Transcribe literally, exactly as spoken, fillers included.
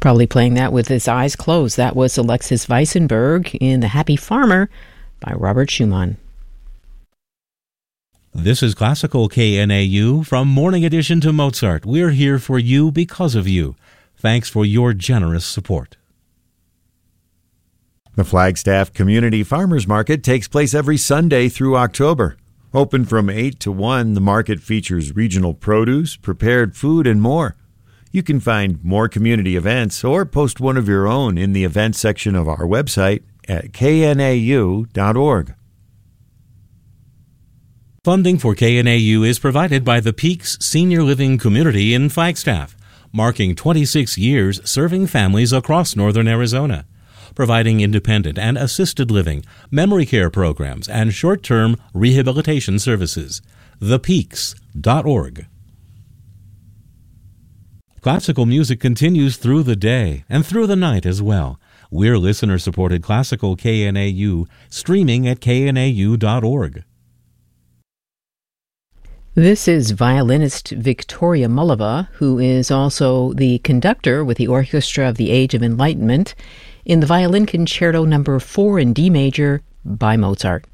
Probably playing that with his eyes closed. That was Alexis Weissenberg in The Happy Farmer by Robert Schumann. This is Classical K N A U from Morning Edition to Mozart. We're here for you because of you. Thanks for your generous support. The Flagstaff Community Farmers Market takes place every Sunday through October. Open from eight to one, the market features regional produce, prepared food, and more. You can find more community events or post one of your own in the events section of our website at k n a u dot org. Funding for K N A U is provided by the Peaks Senior Living Community in Flagstaff, marking twenty-six years serving families across northern Arizona, providing independent and assisted living, memory care programs, and short-term rehabilitation services. the peaks dot org. Classical music continues through the day and through the night as well. We're listener-supported Classical K N A U, streaming at k n a u dot org. This is violinist Victoria Mullava, who is also the conductor with the Orchestra of the Age of Enlightenment in the Violin Concerto number four in D major by Mozart.